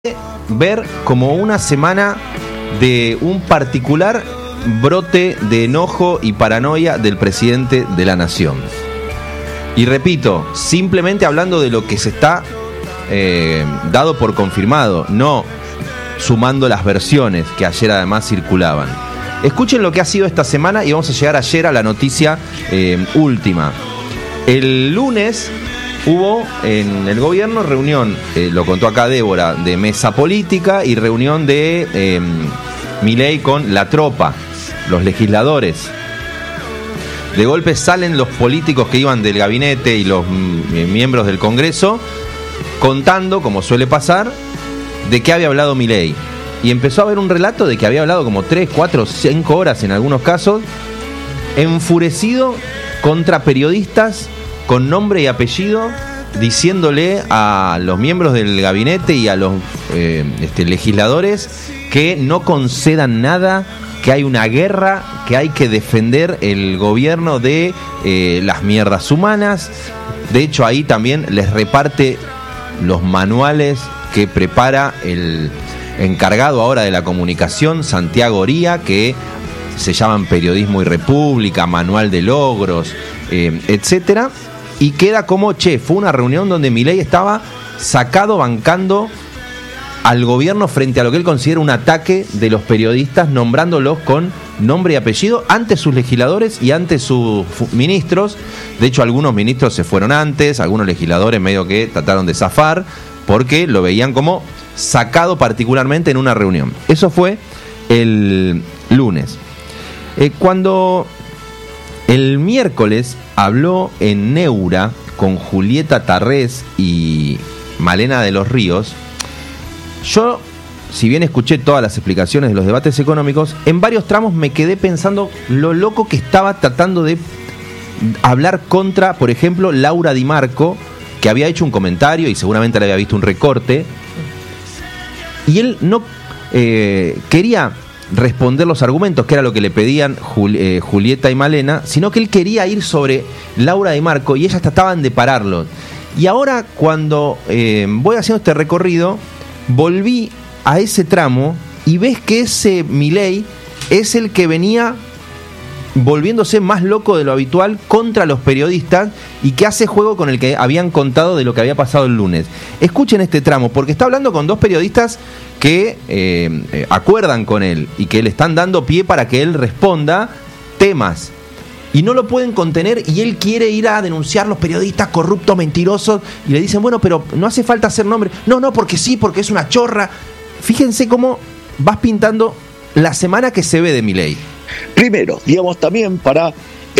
ver como una semana de un particular brote de enojo y paranoia del presidente de la nación. Y repito, simplemente hablando de lo que se está dado por confirmado, no sumando las versiones que ayer además circulaban. Escuchen lo que ha sido esta semana y vamos a llegar ayer a la noticia última. El lunes hubo en el gobierno reunión, lo contó acá Débora, de mesa política y reunión de Milei con la tropa, los legisladores. De golpe salen los políticos que iban del gabinete y los miembros del Congreso contando, como suele pasar, de qué había hablado Milei. Y empezó a haber un relato de que había hablado como 3, 4, 5 horas en algunos casos, enfurecido contra periodistas con nombre y apellido, diciéndole a los miembros del gabinete y a los legisladores que no concedan nada, que hay una guerra, que hay que defender el gobierno de las mierdas humanas. De hecho, ahí también les reparte los manuales que prepara el encargado ahora de la comunicación, Santiago Oría, que se llaman Periodismo y República, Manual de Logros, etcétera. Y queda como, fue una reunión donde Milei estaba sacado bancando al gobierno frente a lo que él considera un ataque de los periodistas, nombrándolos con nombre y apellido ante sus legisladores y ante sus ministros. De hecho, algunos ministros se fueron antes, algunos legisladores medio que trataron de zafar, porque lo veían como sacado particularmente en una reunión. Eso fue el lunes. Cuando el miércoles habló en Neura con Julieta Tarrés y Malena de los Ríos, yo, si bien escuché todas las explicaciones de los debates económicos, en varios tramos me quedé pensando lo loco que estaba tratando de hablar contra, por ejemplo, Laura Di Marco, que había hecho un comentario y seguramente le había visto un recorte, y él no quería responder los argumentos, que era lo que le pedían Julieta y Malena, sino que él quería ir sobre Laura Di Marco y ellas trataban de pararlo. Y ahora, cuando voy haciendo este recorrido, volví a ese tramo y ves que ese Milei es el que venía volviéndose más loco de lo habitual contra los periodistas y que hace juego con el que habían contado de lo que había pasado el lunes. Escuchen este tramo, porque está hablando con dos periodistas que acuerdan con él y que le están dando pie para que él responda temas. Y no lo pueden contener y él quiere ir a denunciar a los periodistas corruptos, mentirosos, y le dicen, bueno, pero no hace falta hacer nombre. No, porque sí, porque es una chorra. Fíjense cómo vas pintando la semana que se ve de Milei. Primero, digamos, también para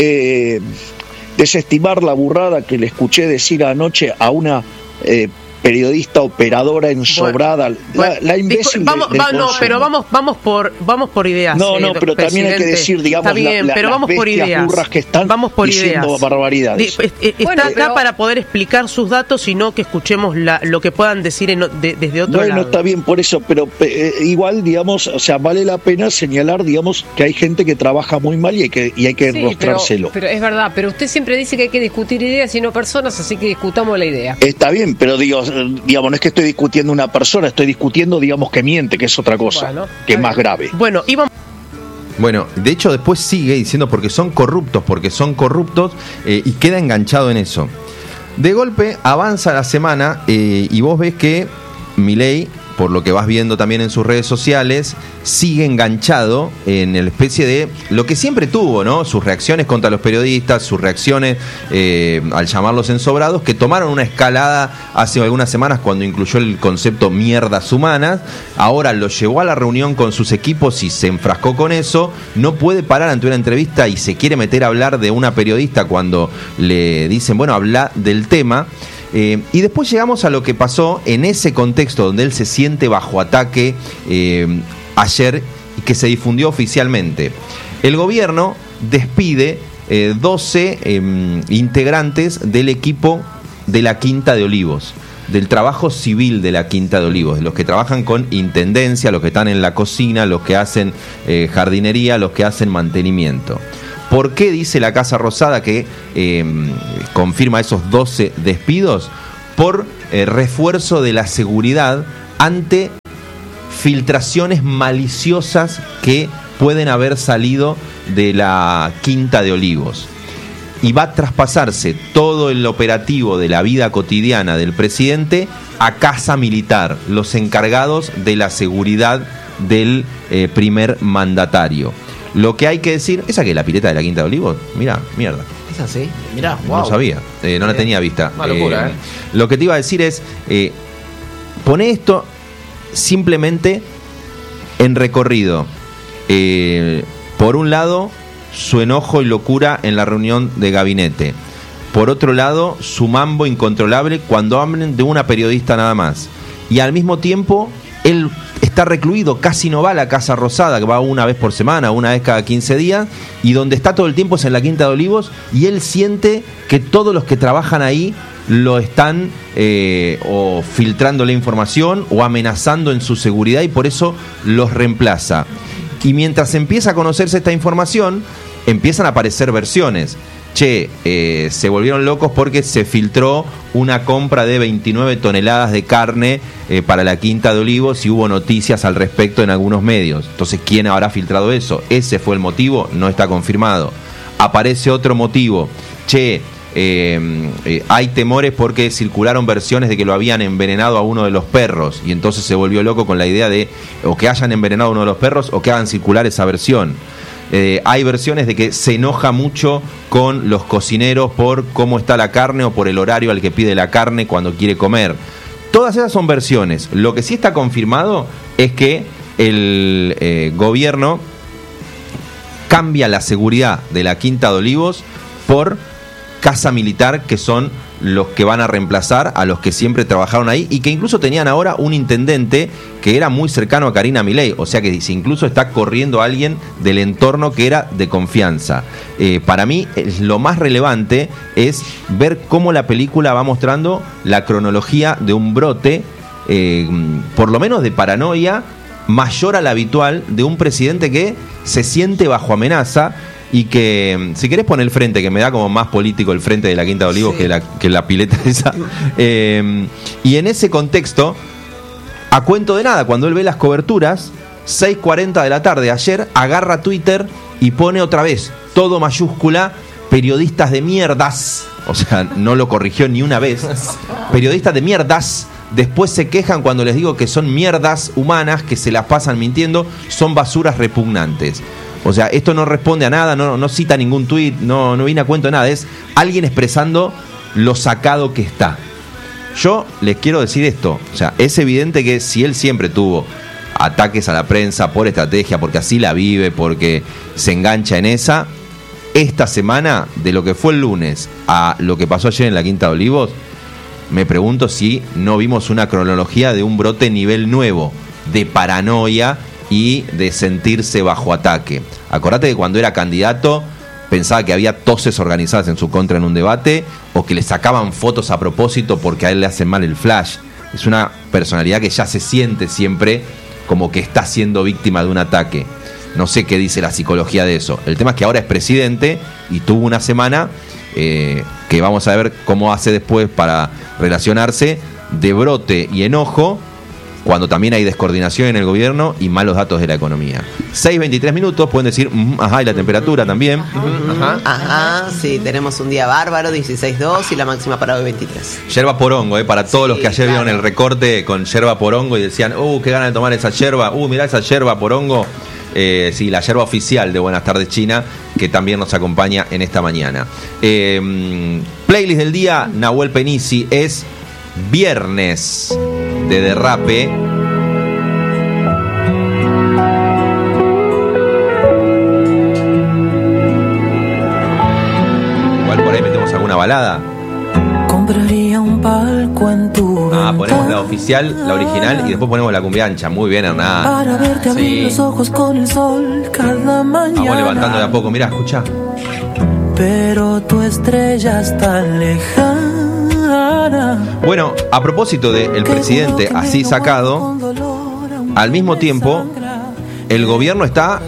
desestimar la burrada que le escuché decir anoche a una periodista operadora ensobrada, la imbécil. Pero vamos por ideas. No, pero también hay que decir, digamos, está bien, pero vamos por ideas. Burras que están diciendo barbaridades. Está acá para poder explicar sus datos y no que escuchemos lo que puedan decir desde otro lado. No está bien por eso, pero igual, digamos, o sea, vale la pena señalar, digamos, que hay gente que trabaja muy mal y hay que mostrárselo. Pero es verdad, pero usted siempre dice que hay que discutir ideas y no personas, así que discutamos la idea. Está bien, pero digamos, no es que estoy discutiendo una persona, estoy discutiendo, digamos, que miente, que es otra cosa, que es más grave. Bueno, de hecho después sigue diciendo porque son corruptos y queda enganchado en eso. De golpe avanza la semana y vos ves que Milei, por lo que vas viendo también en sus redes sociales, sigue enganchado en la especie de lo que siempre tuvo, ¿no? Sus reacciones contra los periodistas, sus reacciones al llamarlos ensobrados, que tomaron una escalada hace algunas semanas cuando incluyó el concepto mierdas humanas. Ahora lo llevó a la reunión con sus equipos y se enfrascó con eso. No puede parar ante una entrevista y se quiere meter a hablar de una periodista cuando le dicen, bueno, habla del tema. Y después llegamos a lo que pasó en ese contexto donde él se siente bajo ataque ayer y que se difundió oficialmente. El gobierno despide 12 integrantes del equipo de la Quinta de Olivos, del trabajo civil de la Quinta de Olivos, los que trabajan con intendencia, los que están en la cocina, los que hacen jardinería, los que hacen mantenimiento. ¿Por qué dice la Casa Rosada que confirma esos 12 despidos? Por refuerzo de la seguridad ante filtraciones maliciosas que pueden haber salido de la Quinta de Olivos. Y va a traspasarse todo el operativo de la vida cotidiana del presidente a Casa Militar, los encargados de la seguridad del primer mandatario. Lo que hay que decir, ¿esa que es la pileta de la Quinta de Olivos? Mirá, mierda. ¿Es así? Mirá, wow. No sabía, no la tenía vista. Una locura, Lo que te iba a decir es, poné esto simplemente en recorrido. Por un lado, su enojo y locura en la reunión de gabinete. Por otro lado, su mambo incontrolable cuando hablen de una periodista nada más. Y al mismo tiempo, él está recluido, casi no va a la Casa Rosada, que va una vez por semana, una vez cada 15 días, y donde está todo el tiempo es en la Quinta de Olivos, y él siente que todos los que trabajan ahí lo están o filtrando la información o amenazando en su seguridad, y por eso los reemplaza. Y mientras empieza a conocerse esta información, empiezan a aparecer versiones. Se volvieron locos porque se filtró una compra de 29 toneladas de carne para la Quinta de Olivos y hubo noticias al respecto en algunos medios. Entonces, ¿quién habrá filtrado eso? ¿Ese fue el motivo? No está confirmado. Aparece otro motivo. Hay temores porque circularon versiones de que lo habían envenenado a uno de los perros y entonces se volvió loco con la idea de o que hayan envenenado a uno de los perros o que hagan circular esa versión. Hay versiones de que se enoja mucho con los cocineros por cómo está la carne o por el horario al que pide la carne cuando quiere comer. Todas esas son versiones. Lo que sí está confirmado es que el gobierno cambia la seguridad de la Quinta de Olivos por Casa Militar, que son los que van a reemplazar a los que siempre trabajaron ahí y que incluso tenían ahora un intendente que era muy cercano a Karina Milei, o sea que incluso está corriendo a alguien del entorno que era de confianza. Para mí lo más relevante es ver cómo la película va mostrando la cronología de un brote, por lo menos de paranoia, mayor a la habitual de un presidente que se siente bajo amenaza. Y que, si querés poner el frente, que me da como más político el frente de la Quinta de Olivos, sí, que la pileta esa. Y en ese contexto, a cuento de nada, cuando él ve las coberturas, 6:40 de la tarde ayer, agarra Twitter y pone otra vez, todo mayúscula, periodistas de mierdas. O sea, no lo corrigió ni una vez. Periodistas de mierdas. Después se quejan cuando les digo que son mierdas humanas, que se las pasan mintiendo, son basuras repugnantes. O sea, esto no responde a nada, no cita ningún tuit, no viene a cuento de nada, es alguien expresando lo sacado que está. Yo les quiero decir esto, o sea, es evidente que si él siempre tuvo ataques a la prensa por estrategia, porque así la vive, porque se engancha en esa, esta semana, de lo que fue el lunes a lo que pasó ayer en la Quinta de Olivos, me pregunto si no vimos una cronología de un brote nivel nuevo, de paranoia y de sentirse bajo ataque. Acordate que cuando era candidato pensaba que había toses organizadas en su contra en un debate o que le sacaban fotos a propósito porque a él le hacen mal el flash. Es una personalidad que ya se siente siempre como que está siendo víctima de un ataque. No sé qué dice la psicología de eso. El tema es que ahora es presidente y tuvo una semana que vamos a ver cómo hace después para relacionarse, de brote y enojo, cuando también hay descoordinación en el gobierno y malos datos de la economía. 6:23 minutos, pueden decir, ajá, y la temperatura también. Ajá, sí, tenemos un día bárbaro, 16.2 y la máxima para hoy 23. Yerba porongo, para todos los que ayer claro, vieron el recorte con yerba porongo y decían, qué ganas de tomar esa yerba, mirá esa yerba porongo. Sí, la yerba oficial de Buenas Tardes China, que también nos acompaña en esta mañana. Playlist del día, Nahuel Penisi, es Viernes de Derrape. Igual por ahí metemos alguna balada. Compraría un palco en tu ponemos la oficial, la original y después ponemos la cumbia ancha. Muy bien, Hernán. Para verte abrir los ojos con el sol cada mañana. Vamos levantando de a poco, mirá, escuchá. Pero tu estrella es tan lejana. Bueno, a propósito del presidente así sacado, al mismo tiempo el gobierno está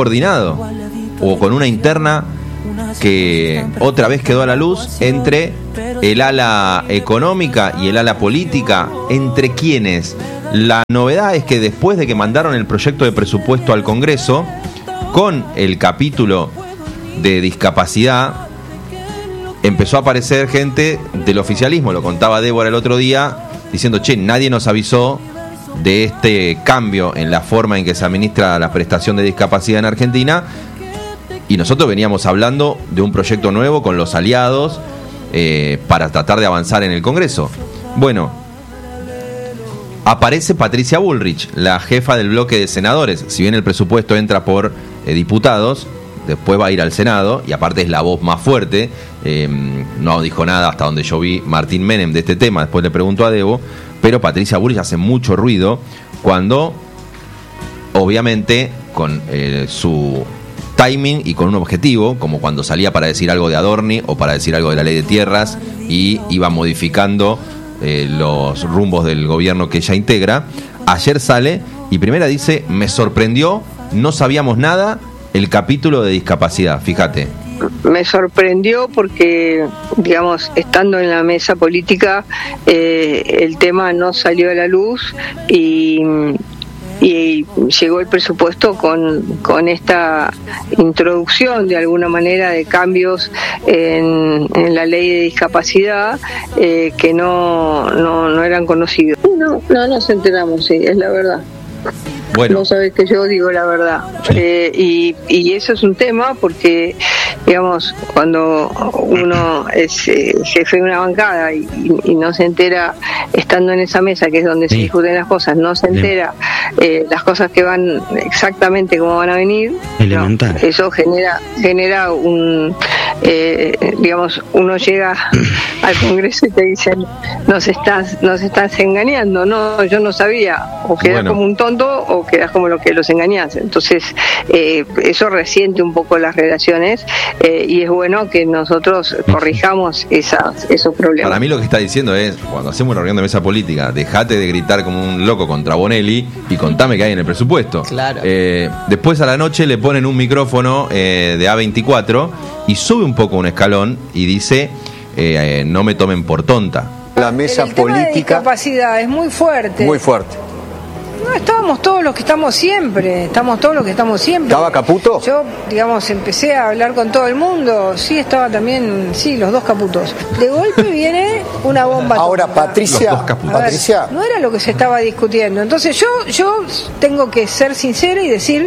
descoordinado o con una interna que otra vez quedó a la luz entre el ala económica y el ala política, ¿entre quiénes? La novedad es que después de que mandaron el proyecto de presupuesto al Congreso, con el capítulo de discapacidad, empezó a aparecer gente del oficialismo, lo contaba Débora el otro día, diciendo, che, nadie nos avisó de este cambio en la forma en que se administra la prestación de discapacidad en Argentina, y nosotros veníamos hablando de un proyecto nuevo con los aliados para tratar de avanzar en el Congreso. Bueno, aparece Patricia Bullrich, la jefa del bloque de senadores. Si bien el presupuesto entra por diputados, después va a ir al Senado, y aparte es la voz más fuerte. No dijo nada hasta donde yo vi Martín Menem de este tema, después le pregunto a Debo, pero Patricia Bullrich hace mucho ruido cuando, obviamente, con su timing y con un objetivo, como cuando salía para decir algo de Adorni o para decir algo de la ley de tierras y iba modificando los rumbos del gobierno que ella integra. Ayer sale y primera dice, me sorprendió, no sabíamos nada, el capítulo de discapacidad, fíjate. Me sorprendió porque, digamos, estando en la mesa política, el tema no salió a la luz y llegó el presupuesto con esta introducción de alguna manera de cambios en la ley de discapacidad que no eran conocidos. No nos enteramos, sí, es la verdad. Bueno. No sabes que yo digo la verdad. Sí. Y eso es un tema porque, digamos, cuando uno es jefe de una bancada y no se entera, estando en esa mesa que es donde se discuten las cosas, no se entera las cosas que van exactamente como van a venir, no, eso genera un, digamos, uno llega al Congreso y te dicen, nos estás engañando. No, yo no sabía, o quedas como un tonto o quedas como lo que los engañás. Entonces eso resiente un poco las relaciones y es bueno que nosotros corrijamos esos problemas. Para mí lo que está diciendo es, cuando hacemos una reunión de mesa política, dejate de gritar como un loco contra Bonelli y contame qué hay en el presupuesto. Claro. Después a la noche le ponen un micrófono de A24 y sube un poco un escalón y dice, no me tomen por tonta. La mesa política. El tema de discapacidad es muy fuerte. Muy fuerte. No, estábamos todos los que estamos siempre. ¿Estaba Caputo? Yo, digamos, empecé a hablar con todo el mundo. Sí, estaba también, sí, los dos Caputos. De golpe viene una bomba. Ahora, tonta. Patricia, no era lo que se estaba discutiendo. Entonces yo tengo que ser sincera y decir,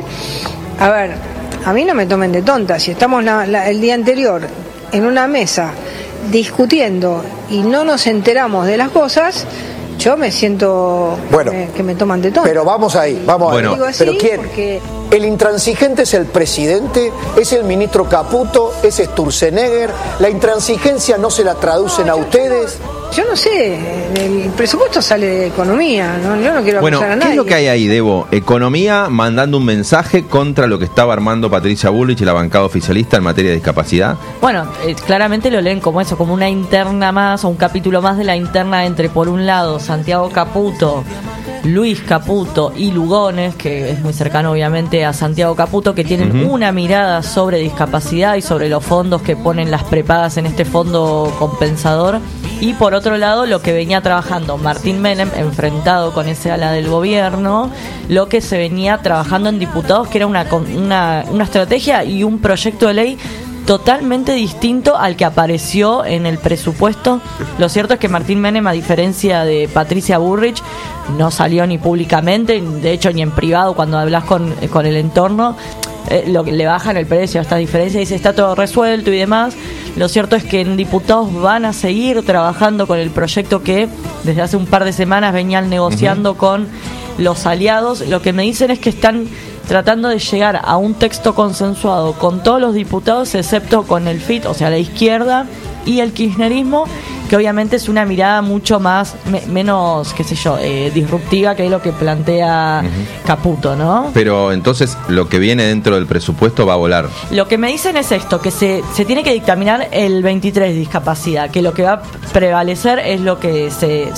a ver, a mí no me tomen de tonta. Si estamos el día anterior en una mesa discutiendo y no nos enteramos de las cosas, yo me siento que me toman de tonta. Pero vamos ahí. Digo así, ¿pero quién? Porque ¿El intransigente es el presidente? ¿Es el ministro Caputo? ¿Es Sturzenegger? ¿La intransigencia no se la traducen a ustedes? Yo no sé, el presupuesto sale de economía, ¿no? Yo no quiero acusar a nadie. ¿Qué es lo que hay ahí, Debo? Economía mandando un mensaje contra lo que estaba armando Patricia Bullrich y la bancada oficialista en materia de discapacidad. Bueno, claramente lo leen como eso, como una interna más o un capítulo más de la interna entre, por un lado, Santiago Caputo, Luis Caputo y Lugones, que es muy cercano obviamente a Santiago Caputo, que tienen una mirada sobre discapacidad y sobre los fondos que ponen las prepagas en este fondo compensador. Y por otro lado, lo que venía trabajando Martín Menem, enfrentado con ese ala del gobierno, lo que se venía trabajando en diputados, que era una estrategia y un proyecto de ley totalmente distinto al que apareció en el presupuesto. Lo cierto es que Martín Menem, a diferencia de Patricia Bullrich, no salió ni públicamente, de hecho ni en privado cuando hablas con el entorno. Lo que le bajan el precio a esta diferencia, dice está todo resuelto y demás. Lo cierto es que en diputados van a seguir trabajando con el proyecto que desde hace un par de semanas venían negociando con los aliados. Lo que me dicen es que están tratando de llegar a un texto consensuado con todos los diputados, excepto con el FIT, o sea, la izquierda y el kirchnerismo, que obviamente es una mirada mucho más, menos, qué sé yo, disruptiva, que es lo que plantea Caputo, ¿no? Pero entonces lo que viene dentro del presupuesto va a volar. Lo que me dicen es esto, que se tiene que dictaminar el 23 de discapacidad, que lo que va a prevalecer es lo que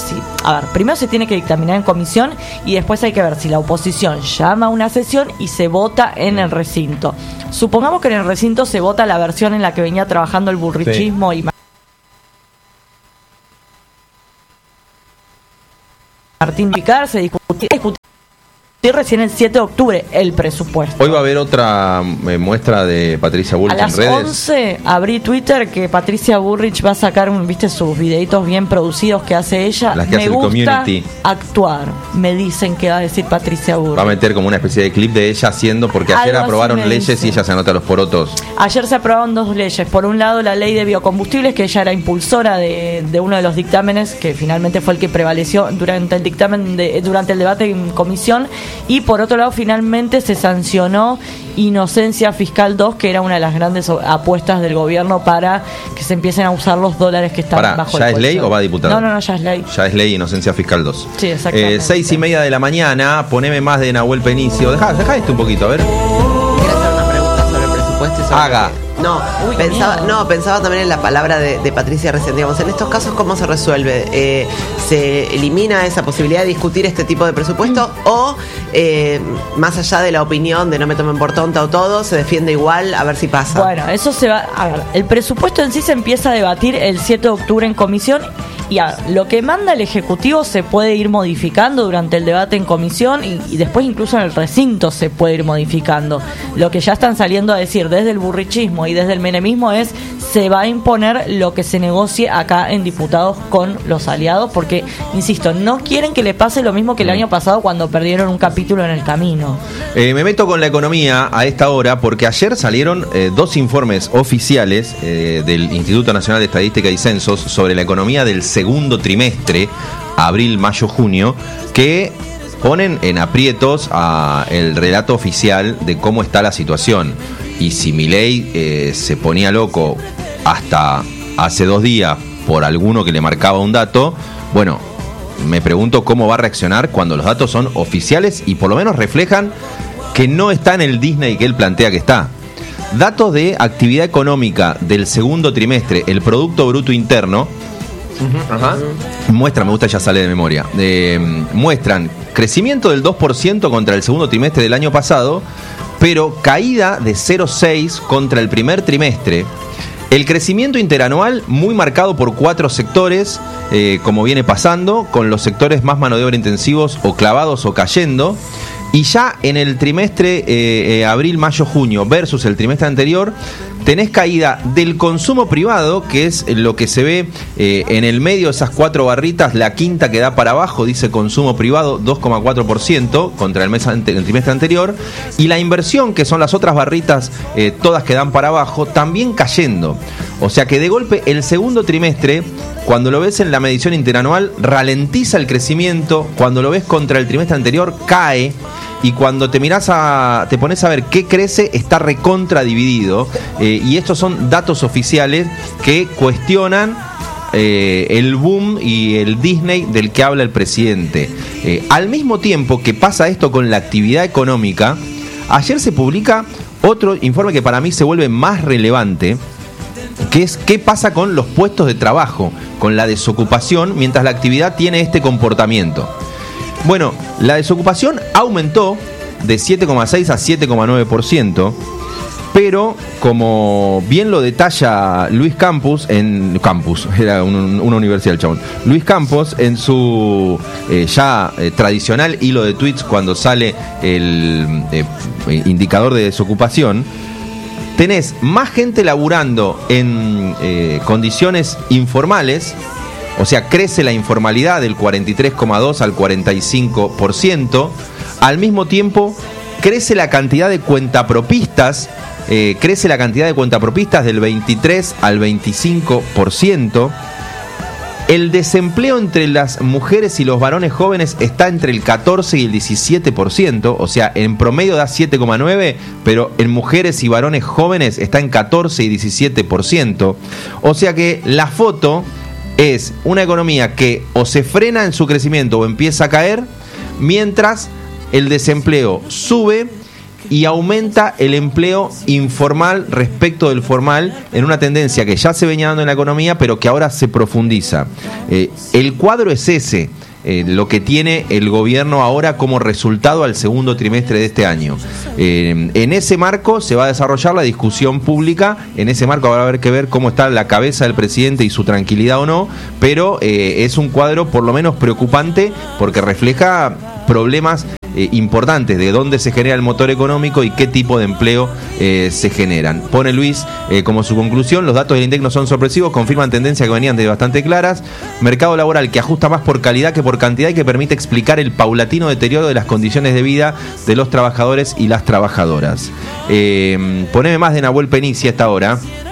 a ver, primero se tiene que dictaminar en comisión y después hay que ver si la oposición llama a una sesión y se vota en el recinto. Supongamos que en el recinto se vota la versión en la que venía trabajando el burrichismo y Martín Picar, se discutió recién el 7 de octubre el presupuesto. Hoy va a haber otra muestra de Patricia Bullrich en redes. A las 11 abrí Twitter que Patricia Bullrich va a sacar sus videitos bien producidos que hace ella. Las que hace el community. Actuar. Me dicen que va a decir Patricia Bullrich. Va a meter como una especie de clip de ella haciendo, porque ayer aprobaron leyes y ella se anota los porotos. Ayer se aprobaron 2 leyes. Por un lado, la ley de biocombustibles, que ella era impulsora de uno de los dictámenes, que finalmente fue el que prevaleció durante el dictamen durante el debate en comisión. Y por otro lado, finalmente se sancionó Inocencia Fiscal 2, que era una de las grandes apuestas del gobierno para que se empiecen a usar los dólares que están bajo el ¿Ya es ley o va a diputado? No, ya es ley. Ya es ley Inocencia Fiscal 2. Sí, exactamente. 6:30 de la mañana, poneme más de Nahuel Penicio. Dejá esto un poquito, a ver. Quiero hacer una pregunta sobre el presupuesto y sobre... Haga. Pensaba también en la palabra de Patricia recién. Digamos, en estos casos, ¿cómo se resuelve? ¿Se elimina esa posibilidad de discutir este tipo de presupuesto? ¿O, más allá de la opinión de no me tomen por tonta o todo, se defiende igual a ver si pasa? Bueno, eso se va... A ver, el presupuesto en sí se empieza a debatir el 7 de octubre en comisión. Y lo que manda el Ejecutivo se puede ir modificando durante el debate en comisión y después incluso en el recinto se puede ir modificando. Lo que ya están saliendo a decir desde el burrichismo y desde el menemismo es: se va a imponer lo que se negocie acá en diputados con los aliados, porque, insisto, no quieren que le pase lo mismo que el año pasado cuando perdieron un capítulo en el camino. Me meto con la economía a esta hora porque ayer salieron 2 informes oficiales del Instituto Nacional de Estadística y Censos sobre la economía del segundo trimestre, abril, mayo, junio, que ponen en aprietos el relato oficial de cómo está la situación. Y si Milei se ponía loco hasta hace 2 días por alguno que le marcaba un dato, bueno, me pregunto cómo va a reaccionar cuando los datos son oficiales y por lo menos reflejan que no está en el Disney que él plantea que está. Datos de actividad económica del segundo trimestre, el Producto Bruto Interno, muestran, me gusta, ya sale de memoria, muestran crecimiento del 2% contra el segundo trimestre del año pasado, pero caída de 0,6 contra el primer trimestre. El crecimiento interanual muy marcado por 4 sectores, como viene pasando, con los sectores más mano de obra intensivos o clavados o cayendo. Y ya en el trimestre abril, mayo, junio versus el trimestre anterior, tenés caída del consumo privado, que es lo que se ve en el medio de esas 4 barritas, la quinta que da para abajo, dice consumo privado, 2,4% contra el trimestre anterior, y la inversión, que son las otras barritas, todas que dan para abajo, también cayendo. O sea que de golpe el segundo trimestre, cuando lo ves en la medición interanual, ralentiza el crecimiento, cuando lo ves contra el trimestre anterior, cae. Y cuando te pones a ver qué crece, está recontra dividido. Y estos son datos oficiales que cuestionan el boom y el Disney del que habla el presidente. Al mismo tiempo que pasa esto con la actividad económica, ayer se publica otro informe que para mí se vuelve más relevante, que es qué pasa con los puestos de trabajo, con la desocupación, mientras la actividad tiene este comportamiento. Bueno, la desocupación aumentó de 7,6 a 7,9%, pero como bien lo detalla Luis Campos, era una universidad el chabón, Luis Campos en su tradicional hilo de tweets cuando sale el indicador de desocupación, tenés más gente laburando en condiciones informales. O sea, crece la informalidad del 43,2 al 45%. Al mismo tiempo, crece la cantidad de cuentapropistas. Del 23 al 25%. El desempleo entre las mujeres y los varones jóvenes está entre el 14 y el 17%. O sea, en promedio da 7,9%, pero en mujeres y varones jóvenes está en 14 y 17%. O sea que la foto es una economía que o se frena en su crecimiento o empieza a caer, mientras el desempleo sube y aumenta el empleo informal respecto del formal, en una tendencia que ya se venía dando en la economía, pero que ahora se profundiza. El cuadro es ese. lo que tiene el gobierno ahora como resultado al segundo trimestre de este año. En ese marco se va a desarrollar la discusión pública, en ese marco habrá que ver cómo está la cabeza del presidente y su tranquilidad o no, pero es un cuadro por lo menos preocupante porque refleja problemas importantes de dónde se genera el motor económico y qué tipo de empleo se generan. Pone Luis como su conclusión: los datos del INDEC no son sorpresivos, confirman tendencias que venían de bastante claras. Mercado laboral que ajusta más por calidad que por cantidad y que permite explicar el paulatino deterioro de las condiciones de vida de los trabajadores y las trabajadoras. Poneme más de Nahuel Penici a esta hora.